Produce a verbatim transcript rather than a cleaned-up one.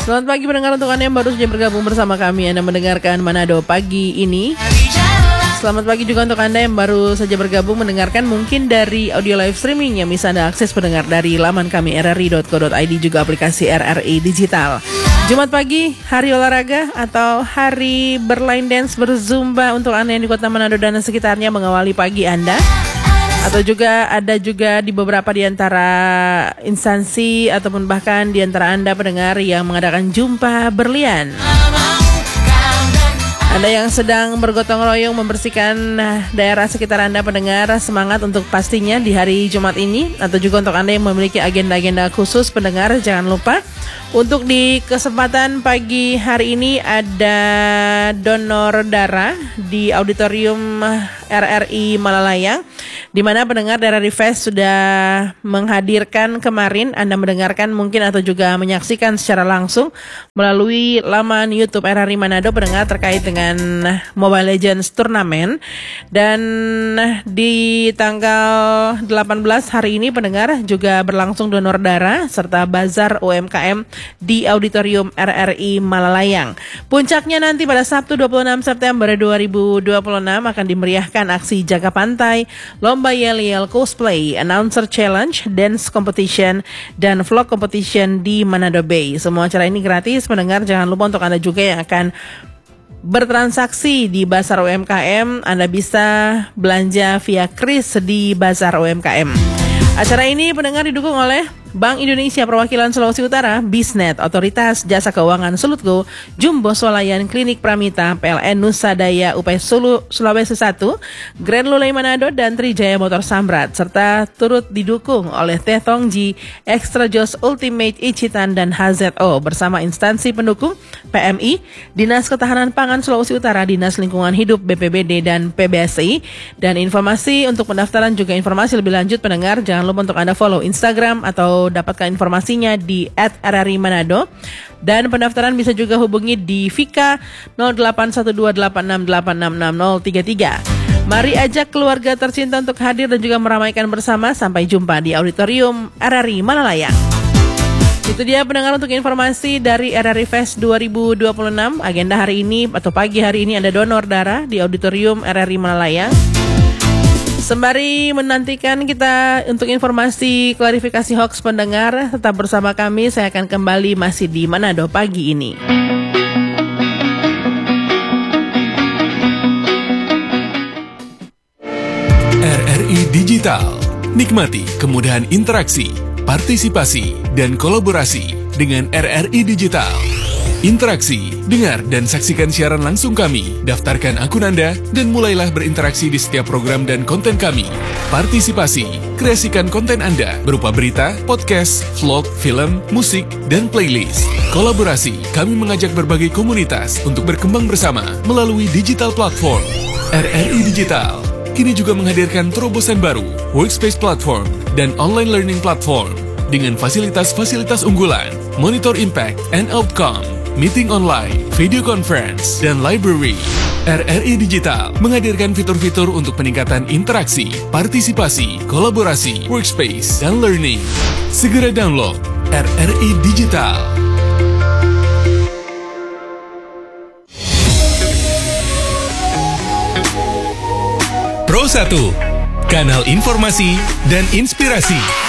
Selamat pagi pendengar, untuk Anda yang baru saja bergabung bersama kami. Anda mendengarkan Manado Pagi ini. Selamat pagi juga untuk Anda yang baru saja bergabung mendengarkan mungkin dari audio live streaming yang bisa Anda akses pendengar dari laman kami r r i dot co dot i d, juga aplikasi R R I Digital. Jumat pagi, hari olahraga atau hari berline dance berzumba untuk Anda yang di Kota Manado dan sekitarnya mengawali pagi Anda. Atau juga ada juga di beberapa di antara instansi ataupun bahkan di antara Anda pendengar yang mengadakan jumpa berlian. Anda yang sedang bergotong royong membersihkan daerah sekitar Anda pendengar, semangat untuk pastinya di hari Jumat ini. Atau juga untuk Anda yang memiliki agenda-agenda khusus pendengar, jangan lupa untuk di kesempatan pagi hari ini ada donor darah di auditorium R R I Malalayang, di mana pendengar dari Fest sudah menghadirkan kemarin. Anda mendengarkan mungkin atau juga menyaksikan secara langsung melalui laman YouTube R R I Manado pendengar terkait dengan Mobile Legends Turnamen. Dan di tanggal delapan belas hari ini pendengar juga berlangsung donor darah serta bazar U M K M di auditorium R R I Malalayang. Puncaknya nanti pada Sabtu dua puluh enam September dua ribu dua puluh enam akan dimeriahkan aksi jaga pantai, lomba yel-yel cosplay, announcer challenge, dance competition, dan vlog competition di Manado Bay. Semua acara ini gratis pendengar. Jangan lupa untuk Anda juga yang akan bertransaksi di Bazar U M K M, Anda bisa belanja via kris di Bazar U M K M. Acara ini pendengar didukung oleh Bank Indonesia Perwakilan Sulawesi Utara, Bisnet, Otoritas Jasa Keuangan Sulutgo, Jumbo Swalayan, Klinik Pramita, P L N Nusa Daya, U P Sulu, Sulawesi satu, Grand Lulai Manado, dan Trijaya Motor Samrat, serta turut didukung oleh Teh Tongji, Extra Jos Ultimate Icitan, dan H Z O bersama instansi pendukung P M I, Dinas Ketahanan Pangan Sulawesi Utara, Dinas Lingkungan Hidup B P B D, dan P B S I. Dan informasi untuk pendaftaran juga informasi lebih lanjut pendengar, jangan lupa untuk Anda follow Instagram atau dapatkan informasinya di at r r i manado. Dan pendaftaran bisa juga hubungi di Vika nol delapan satu dua delapan enam delapan enam enam nol tiga tiga. Mari ajak keluarga tercinta untuk hadir dan juga meramaikan bersama. Sampai jumpa di auditorium R R I Malalayang. Itu dia pendengar untuk informasi dari R R I Fest dua ribu dua puluh enam. Agenda hari ini atau pagi hari ini ada donor darah di auditorium R R I Malalayang. Sembari menantikan kita untuk informasi klarifikasi hoax pendengar, tetap bersama kami. Saya akan kembali masih di Manado pagi ini. R R I Digital. Nikmati kemudahan interaksi, partisipasi, dan kolaborasi dengan R R I Digital. Interaksi, dengar dan saksikan siaran langsung kami, daftarkan akun Anda, dan mulailah berinteraksi di setiap program dan konten kami. Partisipasi, kreasikan konten Anda berupa berita, podcast, vlog, film, musik, dan playlist. Kolaborasi, kami mengajak berbagai komunitas untuk berkembang bersama melalui digital platform. R R I Digital kini juga menghadirkan terobosan baru, workspace platform, dan online learning platform dengan fasilitas-fasilitas unggulan, monitor impact and outcome, meeting online, video conference, dan library. R R I Digital menghadirkan fitur-fitur untuk peningkatan interaksi, partisipasi, kolaborasi, workspace, dan learning. Segera download R R I Digital. Pro satu, kanal informasi dan inspirasi.